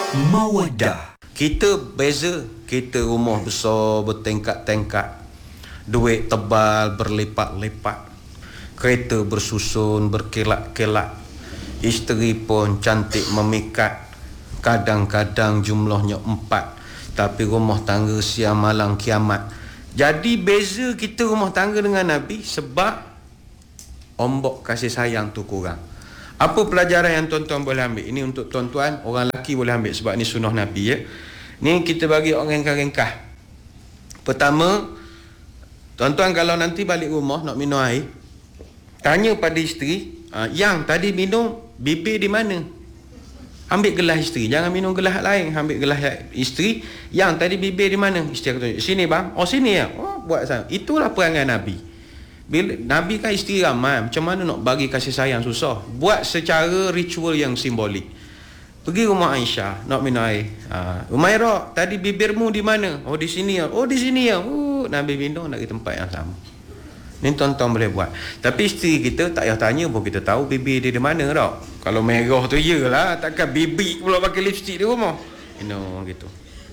Mawadah. Kita beza, kita rumah besar bertingkat-tingkat, duit tebal berlipat-lipat, kereta bersusun berkilat-kilat, isteri pun cantik memikat, kadang-kadang jumlahnya 4, tapi rumah tangga siang malam kiamat. Jadi beza kita rumah tangga dengan Nabi sebab ombak kasih sayang tu kurang. Apa pelajaran yang tuan-tuan boleh ambil? Ini untuk tuan-tuan, orang lelaki boleh ambil sebab ni sunnah Nabi ya. Ni kita bagi orang ringkas-ringkas. Pertama, tuan-tuan kalau nanti balik rumah nak minum air, tanya pada isteri, yang tadi minum bibir di mana? Ambil gelas isteri, jangan minum gelas lain, ambil gelas isteri. Yang tadi bibir di mana? Isteri kata, sini bang. Oh sini ya. Oh buat sana. Itulah perangai Nabi. Bila Nabi kan isteri ramai, macam mana nak bagi kasih sayang susah. Buat secara ritual yang simbolik. Pergi rumah Aisyah nak minum air. Umairah, tadi bibirmu di mana? Oh di sini ya. Oh di sini ya. Nabi minum nak di tempat yang sama. Ni tuan-tuan boleh buat. Tapi isteri kita tak payah tanya pun kita tahu bibir dia di mana tau. Kalau merah tu iyalah, takkan bibir pula pakai lipstick di rumah. Gitu.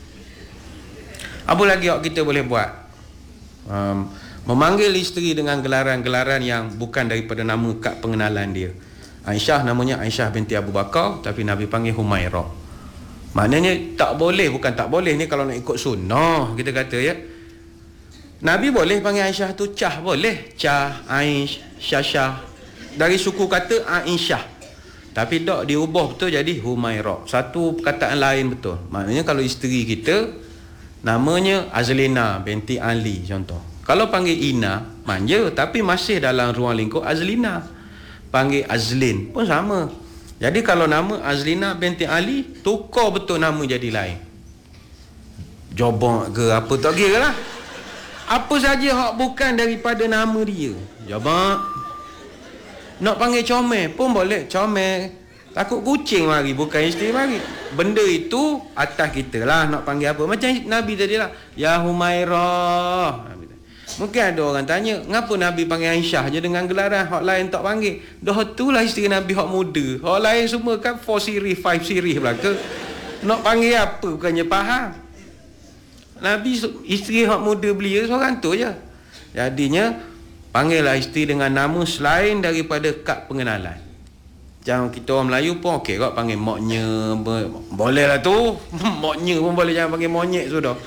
Apa lagi kita boleh buat? Memanggil isteri dengan gelaran-gelaran yang bukan daripada nama kad pengenalan dia. Aisyah namanya Aisyah binti Abu Bakar, tapi Nabi panggil Humairah. Maknanya tak boleh, bukan tak boleh ni kalau nak ikut sunnah kita kata ya. Nabi boleh panggil Aisyah tu Cah, boleh. Cah, Aisyah, Syah. Dari suku kata Aisyah. Tapi tak diubah betul jadi Humairah. Satu perkataan lain betul. Maknanya kalau isteri kita namanya Azlina binti Ali contoh. Kalau panggil Ina, manja, tapi masih dalam ruang lingkup Azlina. Panggil Azlin pun sama. Jadi kalau nama Azlina binti Ali, tukar betul nama jadi lain. Jobak ke apa tak kira lah. Apa saja hak bukan daripada nama dia. Jobak. Nak panggil Comel pun boleh. Comel. Takut kucing mari, bukan isteri mari. Benda itu atas kita lah nak panggil apa. Macam Nabi tadi lah. Ya Humairah. Mungkin ada orang tanya, ngapa Nabi panggil Aisyah je dengan gelaran, hak lain tak panggil? Dah itulah isteri Nabi hak muda. Hak lain semua kan 4 siri, 5 siri belaka. Nak panggil apa bukannya faham. Nabi isteri hak muda belia seorang tu je. Jadinya panggillah isteri dengan nama selain daripada kad pengenalan. Jangan kita orang Melayu pun okey kau panggil moknya, boleh lah tu. Moknya pun boleh, jangan panggil monyet sudah.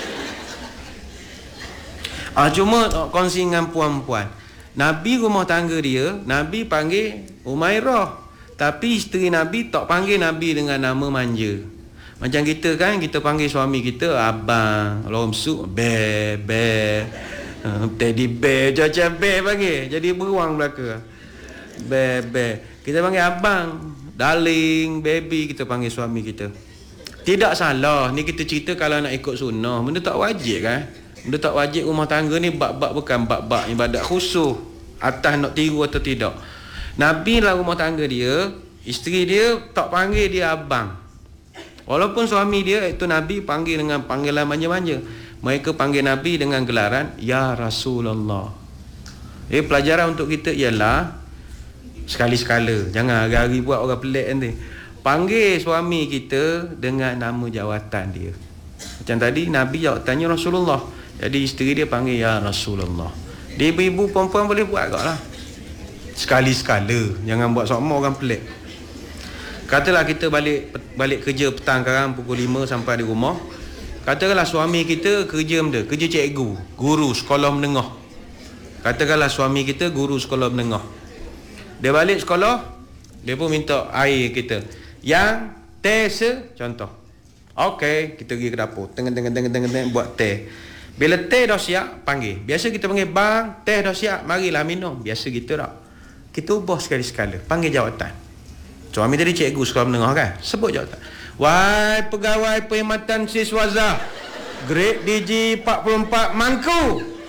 Cuma kongsi dengan puan-puan. Nabi rumah tangga dia, Nabi panggil Umairah. Tapi isteri Nabi tak panggil Nabi dengan nama manja. Macam kita kan, kita panggil suami kita abang, lomsuk, bear, teddy bear, macam bear panggil. Jadi beruang belaka. Bear. Kita panggil abang, darling, baby, kita panggil suami kita. Tidak salah, ni kita cerita kalau nak ikut sunnah. Benda tak wajib kan? Benda tak wajib rumah tangga ni bab-bab bukan bab-bab ibadat khusus atas nak tiru atau tidak. Nabi lah rumah tangga dia, isteri dia tak panggil dia abang. Walaupun suami dia itu Nabi panggil dengan panggilan manja-manja, mereka panggil Nabi dengan gelaran Ya Rasulullah. Pelajaran untuk kita ialah sekali-sekala, jangan hari-hari buat orang pelik nanti. Panggil suami kita dengan nama jawatan dia. Macam tadi Nabi jawatannya Rasulullah. Jadi isteri dia panggil Ya Rasulullah. Dia ibu-ibu perempuan boleh buat kot lah. Sekali-sekala. Jangan buat sama orang pelik. Katalah kita balik kerja petang sekarang pukul 5 sampai di rumah. Katakanlah suami kita kerja benda, kerja cikgu, guru sekolah menengah. Katakanlah suami kita guru sekolah menengah. Dia balik sekolah, dia pun minta air kita. Yang teh contoh. Okey, kita pergi ke dapur. Teng buat teh. Bila teh dah siap, panggil. Biasa kita panggil, bang, teh dah siap, marilah minum. Biasa gitu tak. Kita ubah sekali-sekala. Panggil jawatan. Suami tadi cikgu sekolah menengah kan? Sebut jawatan. Wahai pegawai perkhidmatan siswaza, grade DG 44 Mangku.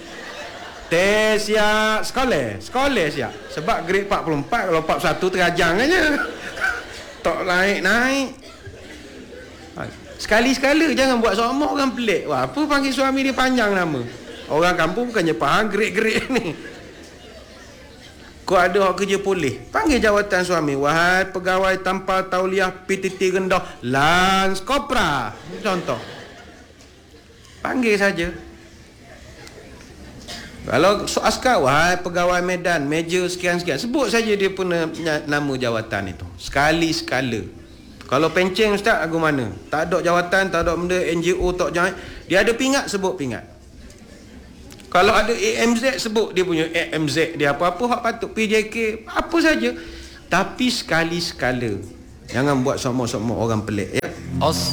Teh siap. Sekolah siap. Sebab grade 44, kalau 41 terajang aja. Tak naik. Sekali-sekala jangan buat sama orang pelik. Wah, apa panggil suami dia panjang nama? Orang kampung bukannya faham gerik-gerik ni. Kau ada hak kerja polis, panggil jawatan suami, wahai pegawai tanpa tauliah PTT rendah Lans Kopra, contoh. Panggil saja. Kalau askar, wahai pegawai Medan, meja sekian-sekian, sebut saja dia pun nama jawatan itu. Sekali sekala. Kalau pencen ustaz, aku mana? Tak ada jawatan, tak ada benda, NGO tak jangan. Dia ada pingat, sebut pingat. Kalau ada AMZ, sebut dia punya AMZ dia, apa-apa hak patut, PJK, apa saja. Tapi sekali sekala. Jangan buat semua-semua orang pelik ya.